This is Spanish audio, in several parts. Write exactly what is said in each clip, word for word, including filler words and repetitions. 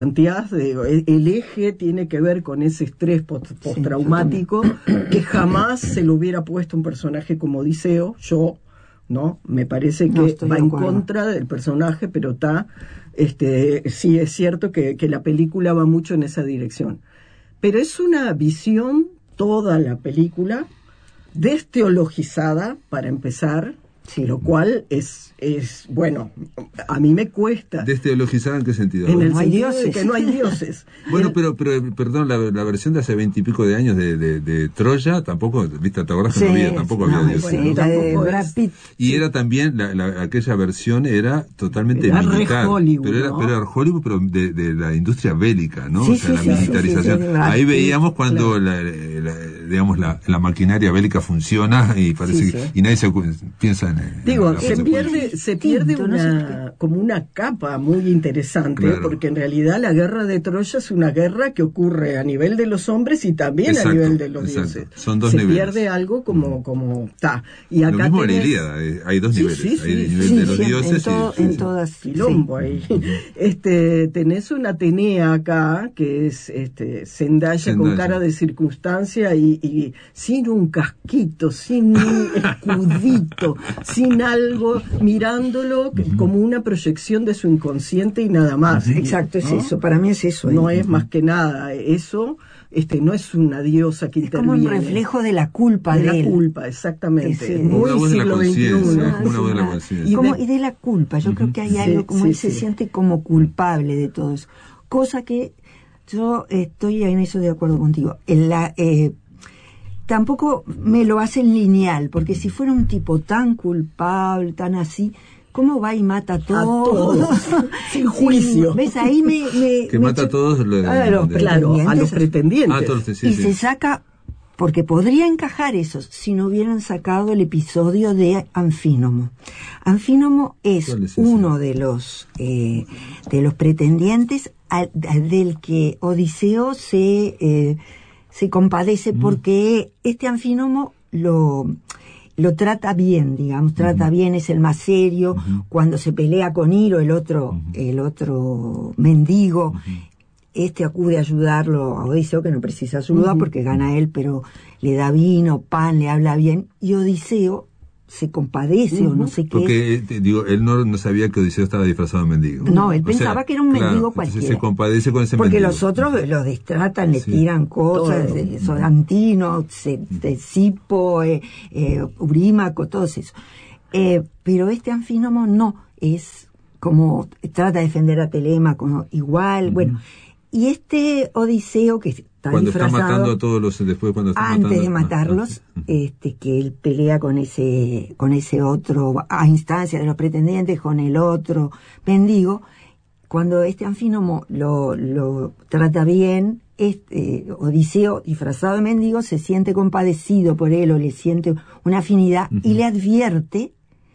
planteás, de, el eje tiene que ver con ese estrés post, postraumático sí, que jamás se le hubiera puesto un personaje como Odiseo. Yo, ¿no? Me parece que no, va en contra del personaje, pero está, este, sí es cierto que, que la película va mucho en esa dirección. Pero es una visión, toda la película, desteologizada, para empezar, sí. Lo cual es, es, bueno, a mí me cuesta. ¿Desteologizada en qué sentido? En bueno, el no sentido hay dioses. De que no hay dioses. Bueno, el, pero, pero, perdón, la, la versión de hace veintipico de años de, de, de Troya, tampoco, viste, ¿te acordás que sí, no había, tampoco no, había dioses? Bueno, ¿no? La de Brad Pitt. Y sí. Era también, la, la, aquella versión era totalmente era militar. Hollywood, pero, era, ¿no? pero era Hollywood, pero de, de la industria bélica, ¿no? Sí, o sea, sí, la sí, militarización. Sí, sí, sí, Ahí veíamos cuando, claro. la, la, digamos, la, la maquinaria bélica funciona y parece sí, que, sí. y nadie se piensa en... Digo, en se pierde, se pierde Tinto, una, no sé como una capa muy interesante, claro. porque en realidad la guerra de Troya es una guerra que ocurre a nivel de los hombres y también exacto, a nivel de los exacto. dioses. Son dos se niveles. pierde algo como como está. Y acá lo mismo tenés... en la Ilíada, hay dos sí, niveles, sí, sí, hay el nivel sí, de los sí, dioses en, todo, y, en sí, todas quilombo sí. ahí. Este, tenés una Atenea acá que es este Zendaya, Zendaya con cara de circunstancia y, y sin un casquito, sin un escudito, sin algo, mirándolo uh-huh. como una proyección de su inconsciente y nada más. Uh-huh. Exacto, es ¿no? eso, para mí es eso. No ¿eh? es más que nada eso. Este, no es una diosa que es interviene. Es como un reflejo de la culpa de, de la él. culpa, exactamente. Sí, muy siglo veintiuno. Ah, una voz de la conciencia. Y, como, y de la culpa, yo uh-huh. creo que hay algo, como sí, él sí. se siente como culpable de todo eso. Cosa que yo estoy en eso de acuerdo contigo. En la, eh, tampoco me lo hacen lineal, porque si fuera un tipo tan culpable, tan así... ¿Cómo va y mata a todos? A todos. Sin juicio. Sí, ¿ves? Ahí me... me que me mata ch- a todos. Lo, a los, de, claro, a los pretendientes. Ah, todos, sí, y sí. se saca... Porque podría encajar eso si no hubieran sacado el episodio de Anfínomo. Anfínomo es, es uno de los, eh, de los pretendientes al, al del que Odiseo se, eh, se compadece mm. porque este Anfínomo lo... lo trata bien, digamos, trata uh-huh. bien, es el más serio. Uh-huh. Cuando se pelea con Iro, el otro, uh-huh. el otro mendigo, uh-huh. este acude a ayudarlo a Odiseo, que no precisa ayuda uh-huh. porque gana él, pero le da vino, pan, le habla bien, y Odiseo se compadece uh-huh. o no sé qué. Porque, eh, digo, él no, no sabía que Odiseo estaba disfrazado de mendigo. No, él o pensaba sea, que era un mendigo claro, cualquiera. Entonces se compadece con ese porque mendigo. Porque los otros los destratan, le sí. tiran cosas, Todo. de, so, Antino, Cipo, eh, eh, Eurímaco, todos esos. Eh, pero este Anfínomo no, es como, trata de defender a Telémaco, igual, uh-huh. bueno. Y este Odiseo, que está cuando disfrazado... está matando a todos los... después cuando está Antes matando, de matarlos, ah, ah, este que él pelea con ese con ese otro, a instancia de los pretendientes, con el otro mendigo. Cuando este Anfínomo lo, lo trata bien, este Odiseo, disfrazado de mendigo, se siente compadecido por él o le siente una afinidad uh-huh. y le advierte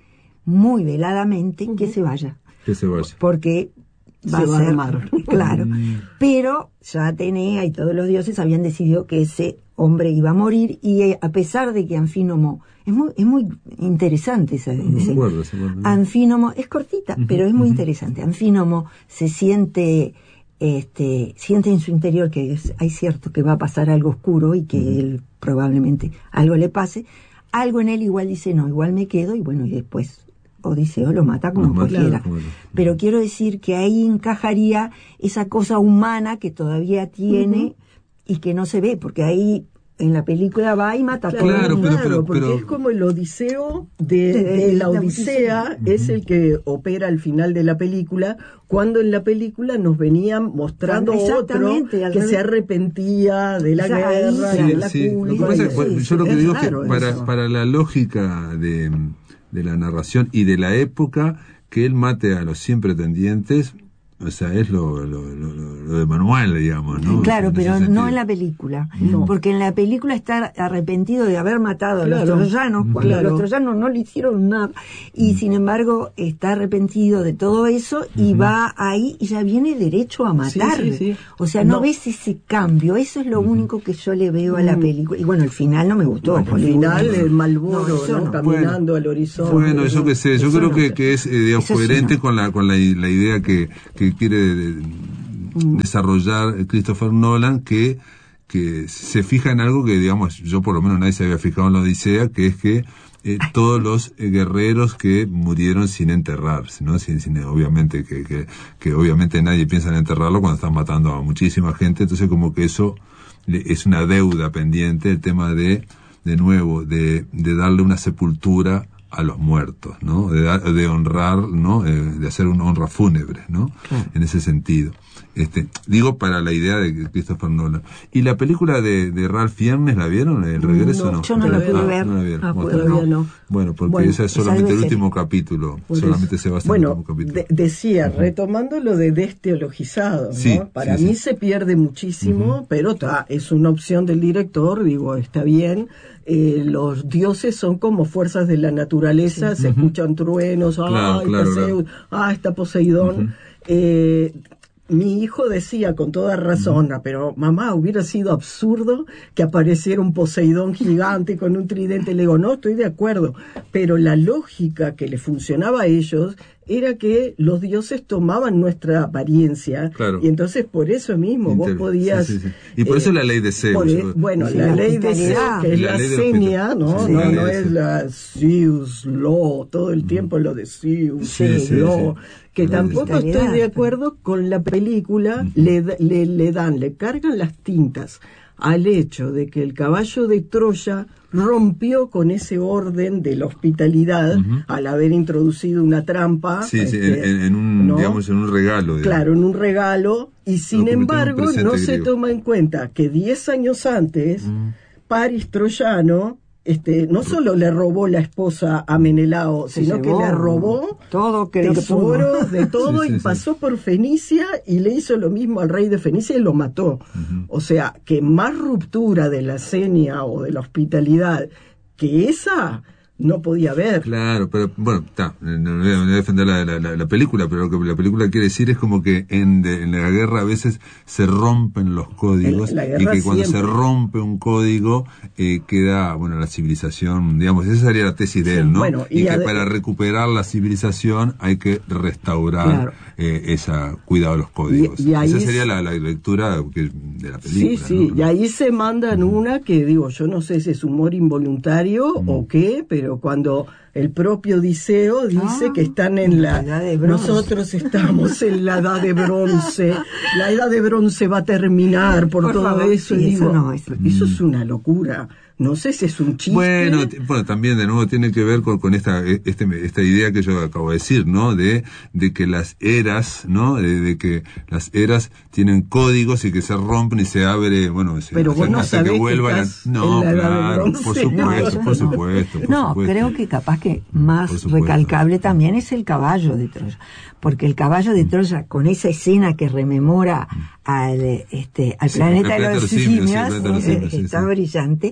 muy veladamente uh-huh. que se vaya. Que se vaya. Porque... Va se a va ser, a armar. Claro. Pero ya Atenea y todos los dioses habían decidido que ese hombre iba a morir, y eh, a pesar de que Anfínomo, es muy, es muy interesante esa, no ese, acuerdo, se Anfínomo, es cortita, uh-huh, pero es muy uh-huh. interesante. Anfínomo se siente, este, siente en su interior que es, hay cierto que va a pasar algo oscuro y que uh-huh. él probablemente algo le pase. Algo en él igual dice, no, igual me quedo, y bueno, y después Odiseo lo mata como no, cualquiera. Claro. Pero quiero decir que ahí encajaría esa cosa humana que todavía tiene uh-huh. y que no se ve, porque ahí en la película va y mata claro, a todo claro, el mundo. pero, pero, porque pero, es como el Odiseo de, de, de la Odisea, uh-huh. es el que opera al final de la película, cuando en la película nos venían mostrando otro que revés. se arrepentía de la o sea, guerra, sí, de la sí. culpa. Lo que pasa es que, bueno, yo lo que es digo es que para, eso. para la lógica de, de la narración y de la época, que él mate a los cien pretendientes, o sea, es lo, lo, lo, lo de manual, digamos, ¿no? Claro, en pero no en la película. No. Porque en la película está arrepentido de haber matado claro. a los troyanos, cuando claro. los troyanos no le hicieron nada. Y mm. sin embargo, está arrepentido de todo eso y mm-hmm. va ahí y ya viene derecho a matarle. Sí, sí, sí. O sea, no, no ves ese cambio. Eso es lo mm-hmm. único que yo le veo a la película. Y bueno, el final no me gustó. Bueno, el final, el Malboro, no, ¿no? caminando bueno, al horizonte. Bueno, eso que sé. Yo creo no que, sé. que es eh, digamos, coherente sí no. con la con la, la idea que, que quiere de, mm. desarrollar Christopher Nolan, que que se fija en algo que, digamos, yo por lo menos nadie se había fijado en la Odisea, que es que eh, todos los eh, guerreros que murieron sin enterrarse, ¿no? Sin, sin, obviamente, que, que, que obviamente nadie piensa en enterrarlo cuando están matando a muchísima gente, entonces como que eso es una deuda pendiente, el tema de, de nuevo, de, de darle una sepultura a los muertos, ¿no? De, de honrar, ¿no? Eh, de hacer una honra fúnebre, ¿no? Claro. En ese sentido. Este, digo para la idea de Christopher Nolan. ¿Y la película de, de Ralph Fiennes la vieron? ¿El regreso? No, no. Yo no la pude ah, ver. No la vieron. Ah, bueno, todavía no. Bueno, porque bueno, esa es solamente el último capítulo. Pues, solamente se basa bueno, en el último capítulo. De, decía, uh-huh. retomando lo de desteologizado, ¿no? Sí, Para sí, mí sí. se pierde muchísimo, uh-huh. pero ta, es una opción del director, digo, está bien. Eh, los dioses son como fuerzas de la naturaleza, sí. se uh-huh. escuchan truenos, claro, ah, claro, está Zeus, claro. ah, está Poseidón. Uh-huh. eh, Mi hijo decía con toda razón, uh-huh. pero mamá, hubiera sido absurdo que apareciera un Poseidón gigante con un tridente. Le digo, no, estoy de acuerdo, pero la lógica que le funcionaba a ellos era que los dioses tomaban nuestra apariencia, claro. y entonces por eso mismo Inter- vos podías... Sí, sí, sí. Y por eh, eso la ley de Zeus. Por, bueno, sí, la, la ley de Zeus, que es la, la senia, ¿no? Sí, no, la no es la Zeus Law, todo el tiempo lo de Zeus sí, sí, Law, sí. que la tampoco estoy de acuerdo con la película, uh-huh. le, le, le dan, le cargan las tintas al hecho de que el caballo de Troya rompió con ese orden de la hospitalidad uh-huh. al haber introducido una trampa. Sí, este, sí, en, en un, ¿no? digamos, en un regalo. Digamos. Claro, en un regalo, y sin embargo no griego. Se toma en cuenta que diez años antes, uh-huh. Paris Troyano, este, no solo le robó la esposa a Menelao, se sino llevó, que le robó todo creo tesoros que de todo sí, sí, y sí. pasó por Fenicia y le hizo lo mismo al rey de Fenicia y lo mató. Uh-huh. O sea, que más ruptura de la senia o de la hospitalidad que esa no podía haber. Claro, pero bueno, está, no, no voy a defender la, la, la, la película, pero lo que la película quiere decir es como que en, de, en la guerra a veces se rompen los códigos y que cuando siempre. se rompe un código eh, queda, bueno, la civilización, digamos, esa sería la tesis de él, ¿no? Bueno, y, y que ade- para recuperar la civilización hay que restaurar claro. eh, esa cuidado de los códigos. Y, y esa sería la, la lectura que, de la película. Sí, sí, ¿no? y ahí se mandan uh-huh. una que digo, yo no sé si es humor involuntario uh-huh. o qué, pero cuando el propio Odiseo dice ah, que están en la, la edad de bronce. Nosotros estamos en la edad de bronce, la edad de bronce va a terminar por, por todo favor, eso, sí, y digo, eso, no, eso. eso es una locura. No sé si es un chiste. Bueno, t- bueno, también de nuevo tiene que ver con, con esta, este, esta idea que yo acabo de decir, ¿no? De, de que las eras, ¿no? De, de que las eras tienen códigos y que se rompen y se abre, bueno, se, pero vos no hasta sabés que vuelvan que a, no, en la claro, bronce, por supuesto, no, por supuesto, por no, supuesto. creo que capaz que más recalcable también es el caballo de Troya, porque el caballo de Troya con esa escena que rememora al, este, al sí, planeta de los simios, sí, está sí. brillante.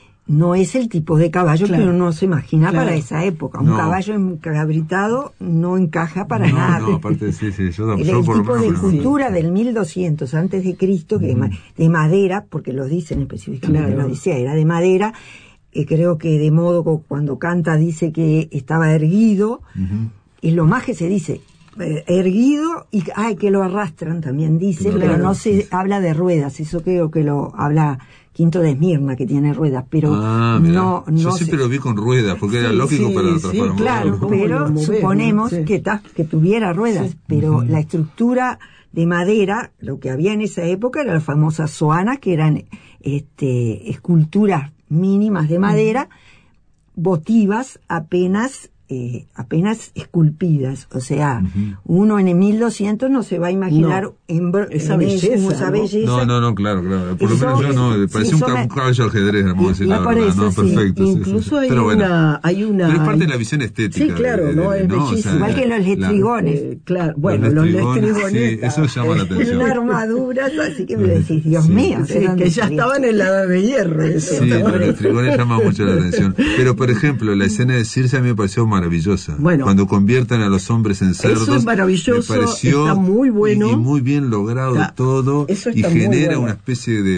No es el tipo de caballo claro. que uno se imagina claro. para esa época. Un no. caballo encabritado no encaja para no, nada. No, aparte, sí, sí, yo, el yo el por tipo de menos, cultura sí. del mil doscientos antes de Cristo, que mm. de madera, porque lo dicen específicamente claro. en la Odisea, era de madera. Eh, creo que de modo que cuando canta dice que estaba erguido. Uh-huh. Es lo más que se dice. Eh, erguido y ay, que lo arrastran también dice, claro, pero no se sí. habla de ruedas. Eso creo que lo habla Quinto de Esmirna, que tiene ruedas, pero ah, no, no yo siempre se... lo vi con ruedas porque sí, era lógico sí, para sí, transformar. Claro, pero movemos, suponemos sí. que, ta, que tuviera ruedas, sí. pero uh-huh. la estructura de madera, lo que había en esa época era las famosas zoanas, que eran este esculturas mínimas de madera, uh-huh. votivas apenas Eh, apenas esculpidas, o sea, uh-huh. uno en el mil doscientos no se va a imaginar no, en, esa, en belleza, esa ¿no? belleza. No, no, no, claro, claro. Por eso, lo menos yo no, parecía sí, un, me... un caballo de ajedrez, vamos a decir la parece, verdad, ¿no? Sí. Perfecto. Incluso sí, sí. hay, Pero una, bueno, hay una... Pero es parte de la visión estética. Sí, claro, de, de, no, de, es ¿no? bellísimo. O sea, igual que los lestrigones. La, eh, claro, bueno, los los lestrigones, lestrigones. Sí, eso llama la atención. Una armadura, así que me decís, Dios sí, mío. Sí, que ya estaban en la edad de hierro. Eso, sí, los lestrigones llaman mucho la atención. Pero, por ejemplo, la escena de Circe a mí me pareció maravillosa. Bueno, cuando convierten a los hombres en cerdos. Eso es maravilloso, me pareció, está muy bueno. Y, y muy bien logrado está, todo. Y genera bueno. una especie de,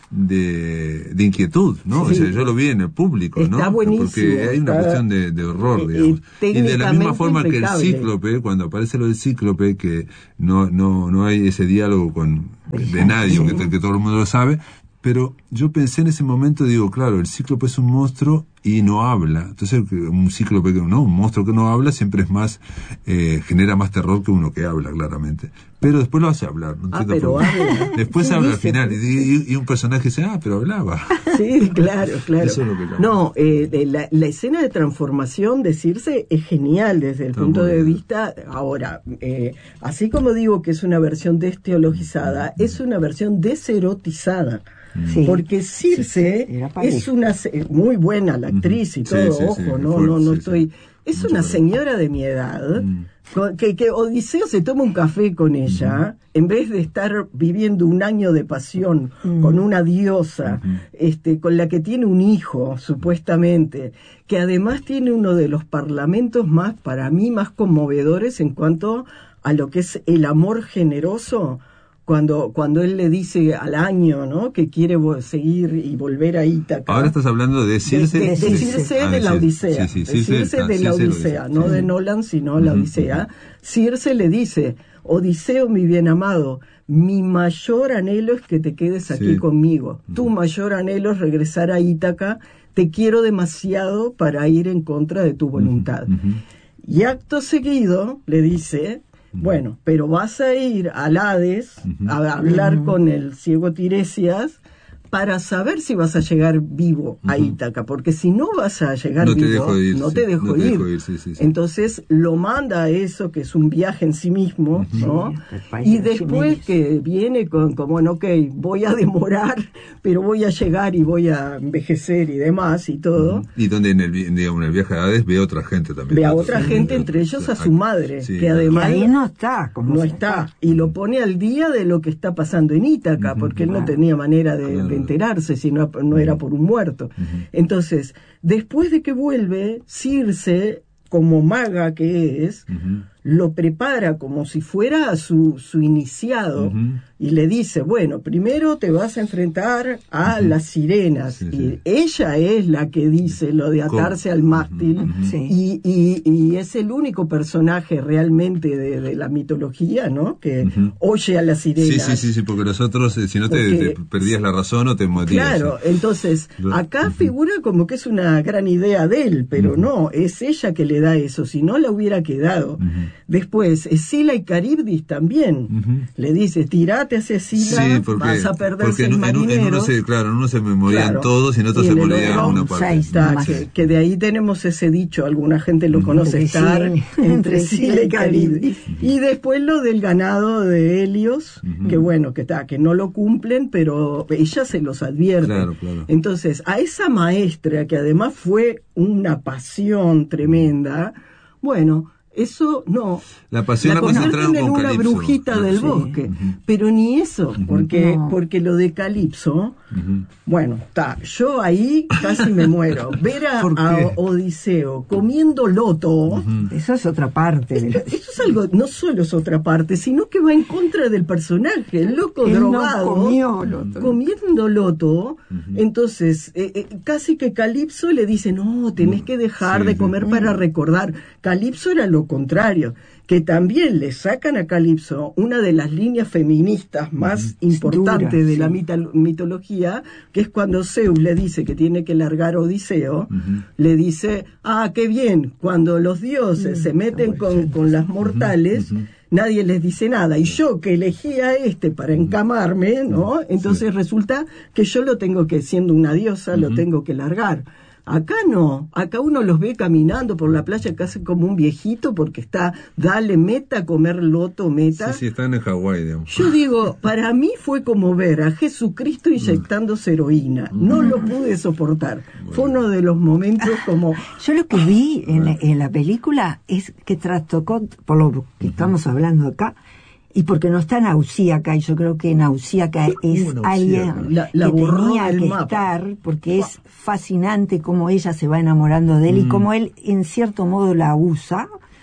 de, de inquietud, ¿no? Sí. O sea, yo lo vi en el público, está ¿no? buenísimo, porque hay una está, cuestión de, de horror, eh, digamos. eh, y de la misma forma impecable. que el cíclope, cuando aparece lo del cíclope, que no, no, no hay ese diálogo con, de nadie, que, que todo el mundo lo sabe, pero yo pensé en ese momento, digo, claro, el cíclope es un monstruo y no habla. Entonces, un cíclope, no, un monstruo que no habla siempre es más, eh, genera más terror que uno que habla, claramente. Pero después lo hace hablar. ¿No? Ah, pero habla. Después Sí, habla dice, al final y, y, y un personaje dice, ah, pero hablaba. Sí, claro, claro. Eso es lo que no, eh, la, la escena de transformación de Circe es genial desde el Está punto muy de bien. vista. Ahora, eh, así como digo que es una versión desteologizada, es una versión deserotizada. Sí. Porque Circe Era pareja. es una se- muy buena la actriz y Sí, todo, sí, sí, ojo, no, fuerte, no, no sí, estoy. sí. Es Mucho una talento. señora de mi edad. Mm. con- Que, que Odiseo se toma un café con ella, en vez de estar viviendo un año de pasión Mm. con una diosa, Ujú. este, con la que tiene un hijo, supuestamente, que además tiene uno de los parlamentos más, para mí, más conmovedores en cuanto a lo que es el amor generoso, cuando, cuando él le dice al año, ¿no?, que quiere vo- seguir y volver a Ítaca. Ahora estás hablando de Circe. De, de Sí. Circe Ah, de la Circe. Odisea. Sí, sí, de Circe, Circe ah, de la Circe lo Odisea, dice. no Sí. de Nolan, sino la Ujú, Odisea. Circe le dice, Odiseo, mi bien amado, mi mayor anhelo es que te quedes aquí Sí. conmigo. Tu mayor anhelo es regresar a Ítaca. Te quiero demasiado para ir en contra de tu voluntad. Ujú. Y acto seguido le dice, bueno, pero vas a ir al Hades Ujú. a hablar con el ciego Tiresias para saber si vas a llegar vivo a Ítaca, porque si no vas a llegar No te vivo, dejo ir, no sí, te dejo no te ir. dejo ir, sí, sí, sí. Entonces lo manda a eso, que es un viaje en sí mismo, ¿no? Sí, el país Y de los después Jiménez. que viene con, como, bueno, ok, voy a demorar, pero voy a llegar y voy a envejecer y demás y todo. Y donde en el, vi- digamos, en el viaje a Hades ve a otra gente también. Ve a Otros- otra sí, gente, sí, entre sí, ellos a sí. su madre, Sí, que claro. Que además ahí no está. Como no se- está, y lo pone al día de lo que está pasando en Ítaca, Ujú, porque él no claro. tenía manera de, Claro. de enterarse, si no, no era por un muerto. Entonces, después de que vuelve, Circe, como maga que es, Ujú. lo prepara como si fuera su, su iniciado, Ujú. y le dice, bueno, primero te vas a enfrentar a las sirenas, Sí, y sí. ella es la que dice lo de atarse al mástil, Ujú. Sí. y, y, y es el único personaje realmente de, de la mitología, ¿no?, que Ujú. oye a las sirenas. Sí, sí, sí, sí, porque los otros, eh, si no te, Porque- te perdías la razón o te morías. Claro, sí. entonces Lo- acá Ujú. figura como que es una gran idea de él, pero no, es ella que le da eso, si no la hubiera quedado. Ujú. Después, Escila y Caribdis también. Ujú. Le dice, tirate hacia Escila, Sí, porque, vas a perder porque seis en, en, en marineros. uno se, claro, en uno se me morían Claro. todos y en otro Y se en el moría otro, una parte. seis. Está, Más. que, que de ahí tenemos ese dicho, alguna gente lo conoce, Entre estar Sila- entre entre Sila Sila y y Caribdis. Y después lo del ganado de Helios, Ujú. que bueno, que está, que no lo cumplen, pero ella se los advierte. Claro, claro. Entonces, a esa maestra, que además fue una pasión tremenda, bueno, eso no. La pasión la convierten concentraron en con una Calipso. brujita del Sí. bosque. Pero ni eso, porque, No. porque lo de Calipso, Ujú. bueno, está, yo ahí casi me muero. Ver a, ¿Por qué? a Odiseo comiendo loto, Eso es otra parte. De la... eso es algo, no solo es otra parte, sino que va en contra del personaje, el loco Él no drogado, comió loto. comiendo loto. Entonces, eh, eh, casi que Calipso le dice, no, tenés que dejar Sí, de sí. comer para recordar. Calipso era lo contrario, que también le sacan a Calipso una de las líneas feministas más importantes Dura, de la sí. mita- mitología, que es cuando Zeus le dice que tiene que largar a Odiseo, Ujú. le dice, ah, qué bien, cuando los dioses se meten con, con las mortales, nadie les dice nada, y yo que elegí a este para encamarme, ¿no? Entonces resulta que yo lo tengo que, siendo una diosa, lo tengo que largar. Acá no, acá uno los ve caminando por la playa casi como un viejito porque está, dale, meta, comer loto, meta. Sí, sí, están en Hawái, digamos. Yo digo, para mí fue como ver a Jesucristo inyectándose heroína. No lo pude soportar. Fue uno de los momentos como... Yo lo que vi en la, en la película es que trastocó, por lo que estamos hablando acá, y porque no está Nausíaca, y yo creo que Nausíaca es Nausíaca? alguien La- la que borró tenía del que mapa. estar, porque es fascinante cómo ella se va enamorando de él y cómo él en cierto modo la usa,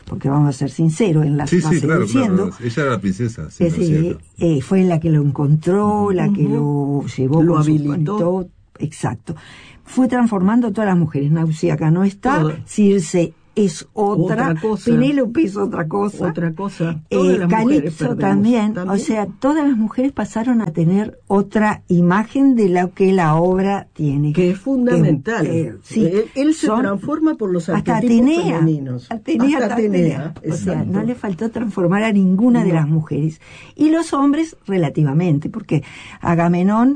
porque vamos a ser sinceros, en la sí, va sí, claro, seduciendo. claro. Ella era la princesa. Sí, Es, eh, eh, fue la que lo encontró, la que uh-huh. lo llevó, lo con habilitó. Su, exacto. Fue transformando a todas las mujeres. Nausicaá no está, Todo. Circe es otra, otra cosa. Penélope es otra cosa. Otra cosa. Eh, Calipso también, también, o sea, todas las mujeres pasaron a tener otra imagen de lo que la obra tiene. Que es fundamental. Eh, eh, sí, él, él se son, transforma por los hasta arquetipos Atenea, femeninos. Atenea, hasta Atenea. Atenea. O sea, no le faltó transformar a ninguna no. de las mujeres. Y los hombres, relativamente, porque Agamenón,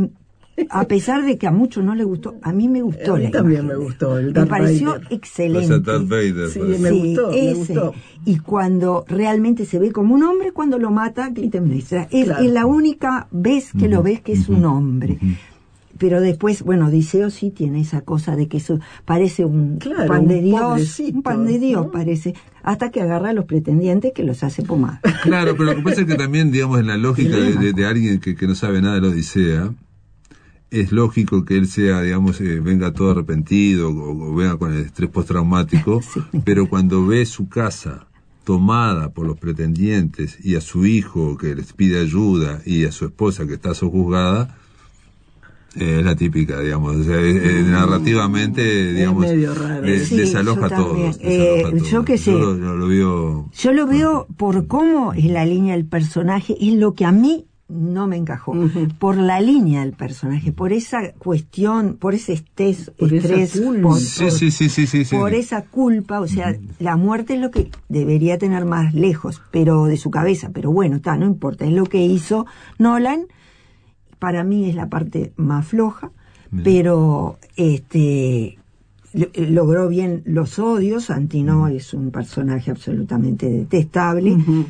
a pesar de que a muchos no le gustó, a mí me gustó. A mí la también imagen. me gustó. El me pareció Vader. excelente. O sea, Darth Vader, sí, pues. me sí, gustó, ese. me gustó. Y cuando realmente se ve como un hombre, cuando lo mata Clitemnestra. Es, claro. es la única vez que uh-huh. lo ves que es uh-huh. un hombre. Uh-huh. Pero después, bueno, Odiseo sí tiene esa cosa de que eso parece un claro, pan de un Dios, un pan de Dios ¿no? parece, hasta que agarra a los pretendientes que los hace pomar. Claro, pero lo que pasa es que también, digamos, en la lógica de, de, de alguien que, que no sabe nada de la Odisea, es lógico que él sea, digamos, eh, venga todo arrepentido o, o venga con el estrés postraumático, sí. pero cuando ve su casa tomada por los pretendientes y a su hijo que les pide ayuda y a su esposa que está sojuzgada, eh, es la típica, digamos, o sea, eh, narrativamente, digamos, de, sí, desaloja a todos. Eh, desaloja yo que sé, yo lo, lo veo, yo lo veo por cómo es la línea del personaje, es lo que a mí no me encajó, uh-huh. por la línea del personaje, por esa cuestión, por ese estrés, por estrés esa por, sí, sí, sí, sí, sí, sí. por esa culpa, o sea, uh-huh. la muerte es lo que debería tener más lejos, pero de su cabeza, pero bueno, está, no importa, es lo que hizo Nolan, para mí es la parte más floja, uh-huh. pero este logró bien los odios, Antino uh-huh. es un personaje absolutamente detestable, uh-huh.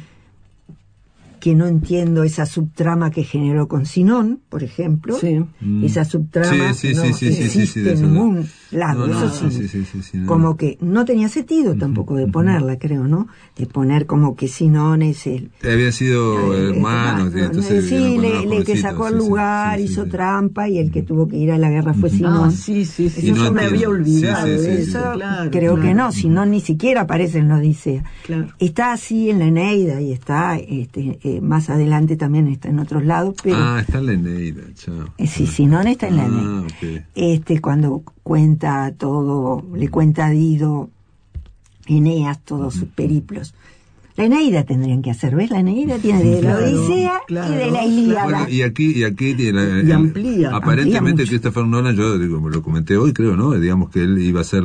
que no entiendo esa subtrama que generó con Sinón, por ejemplo. Sí. Mm. Esa subtrama sí, sí, no sí, sí, existe sí, sí, sí, en ningún lado. No, no, eso sí, sí, sí, sí, sí, no. Como que no tenía sentido tampoco de ponerla, creo, ¿no? De poner como que Sinón es el... Habían sido eh, hermanos. eh, entonces sí, le, le que sacó el lugar, sí, sí, hizo sí, trampa y el que tuvo que ir a la guerra fue Sinón. Ah, sí, sí, sí. Eso yo me había olvidado sí, sí, de sí, eso. sí, sí. Claro, creo claro. que no, Sinón ni siquiera aparece en la Odisea. Claro. Está así en la Eneida y está este, eh, más adelante también está en otros lados, pero... Ah, está en la Eneida, chao. Eh, sí, Sinón está en la Eneida. Ah, okay. Este, cuando cuenta todo, le cuenta a Dido, Eneas, todos sus periplos. La Eneida tendrían que hacer, ¿ves? La Eneida tiene de la claro, Odisea claro, y de la Ilíada. Bueno, y aquí, y aquí tiene la, y amplía. Aparentemente amplía Christopher Nolan, yo digo, me lo comenté hoy, creo, ¿no? Digamos que él iba a hacer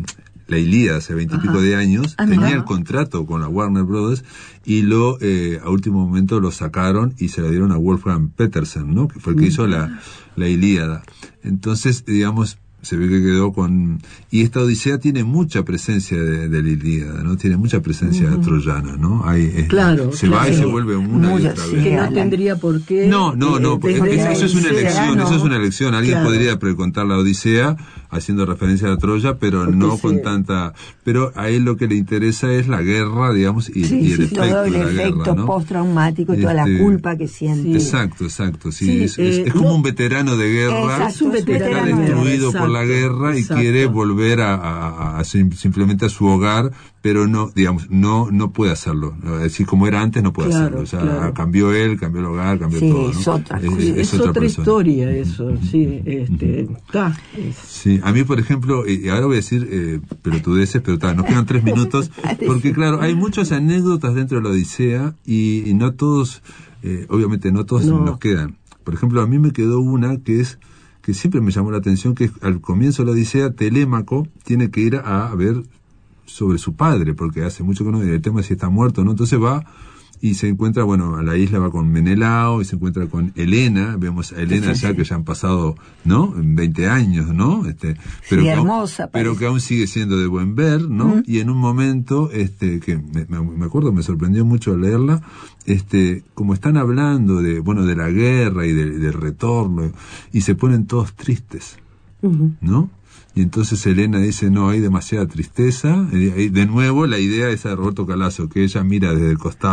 la Ilíada hace veintipico de años, ah, tenía no. el contrato con la Warner Brothers y lo eh, a último momento lo sacaron y se lo dieron a Wolfgang Petersen, ¿no? Que fue el que hizo la, la Ilíada. Entonces, digamos, se ve que quedó con... Y esta Odisea tiene mucha presencia de, de la Ilíada, ¿no? Tiene mucha presencia uh-huh. troyana, ¿no? Hay, es, claro. Se claro. va y se vuelve una Muy y otra sí, vez. Que no tendría por qué... No, no, no, porque eh, eso, eso es una elección, no. eso es una elección. Alguien claro. podría precontar la Odisea haciendo referencia a la Troya, pero porque no sí. con tanta... Pero a él lo que le interesa es la guerra, digamos, y, sí, y el sí, efecto todo el de la efecto guerra, ¿no? postraumático y este, toda la culpa que siente. Sí. Exacto, exacto, sí. sí es, eh, es, es como no, un veterano de guerra exacto, es un veterano que está destruido exacto, por la guerra y exacto. quiere volver a, a, a simplemente a su hogar, pero no, digamos, no no puede hacerlo. Es decir, como era antes, no puede claro, hacerlo. O sea, claro. cambió él, cambió el hogar, cambió sí, todo, ¿no? Es otra, es, es, es otra, otra historia eso, sí. Este, ta, es. Sí, a mí, por ejemplo, y ahora voy a decir eh, pelotudeces, pero ta, nos quedan tres minutos, porque claro, hay muchas anécdotas dentro de la Odisea y, y no todos, eh, obviamente no todos no. nos quedan. Por ejemplo, a mí me quedó una que es que siempre me llamó la atención, que al comienzo de la Odisea, Telémaco tiene que ir a, a ver sobre su padre, porque hace mucho que no, el tema es si está muerto o no, entonces va y se encuentra, bueno, a la isla va con Menelao y se encuentra con Helena, vemos a Helena ya que ya han pasado, ¿no? veinte años, ¿no? Este, pero, sí, que hermosa, aún, pero que aún sigue siendo de buen ver, ¿no? Uh-huh. Y en un momento, este, que me, me acuerdo, me sorprendió mucho leerla, este, como están hablando de, bueno, de la guerra y de, del retorno, y se ponen todos tristes, uh-huh. ¿no? Y entonces Helena dice, no, hay demasiada tristeza. Y de nuevo la idea esa de Roberto Calazo, que ella mira desde el costado,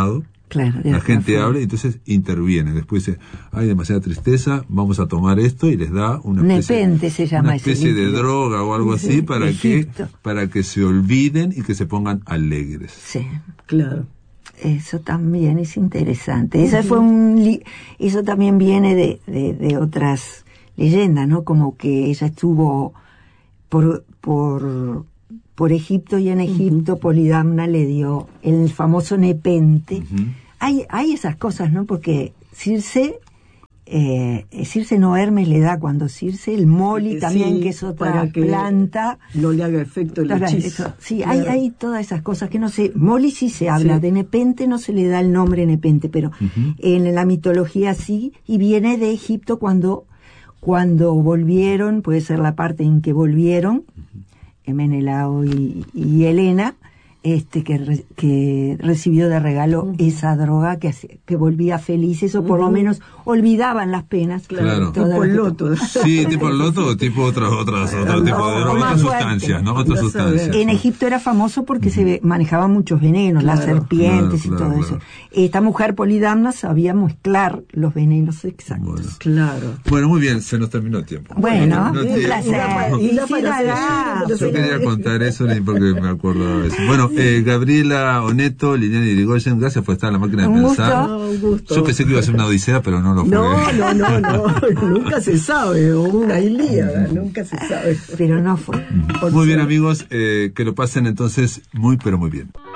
Claro, la gente forma. habla y entonces interviene. Después dice, hay demasiada tristeza, vamos a tomar esto y les da una especie, nepente se llama una especie de droga o algo así para que, para que se olviden y que se pongan alegres. Sí, claro. Eso también es interesante. Esa fue un li- eso también viene de, de, de otras leyendas, ¿no? Como que ella estuvo por por por Egipto y en Egipto uh-huh. Polidamna le dio el famoso nepente. Uh-huh. Hay hay esas cosas, ¿no? Porque Circe eh, Circe no Hermes le da cuando Circe el moli sí, también, que es otra que planta, no le haga efecto el hechizo. Sí, claro. hay hay todas esas cosas que no sé. Moli sí se habla, sí. De nepente no se le da el nombre nepente, pero uh-huh. en la mitología sí, y viene de Egipto cuando cuando volvieron, puede ser la parte en que volvieron uh-huh. Menelao y, y Helena, este que re, que recibió de regalo uh-huh. esa droga que que volvía felices o por uh-huh. lo menos olvidaban las penas. Claro. Tipo el loto. Sí, tipo el loto o tipo otras otras otro tipo de drogas, otras sustancias, ¿no? Otras sustancias. En Egipto era famoso porque uh-huh. se manejaban muchos venenos, claro, las serpientes claro, claro, y todo claro. eso. Esta mujer Polidamna sabía mezclar los venenos exactos. Bueno. Claro. Bueno, muy bien, se nos terminó el tiempo. Bueno, no, un te, placer. Y la Yo quería contar eso ni porque me acuerdo de eso. Bueno, eh, Gabriela Oneto, Liliana Irigoyen, gracias por estar en la máquina de un pensar. Gusto. Un gusto. Yo pensé que iba a ser una odisea, pero no lo fue. No, no, no, no, nunca se sabe, o una Ilíada, nunca se sabe. Pero no fue. Muy bien, amigos, eh, que lo pasen entonces muy, pero muy bien.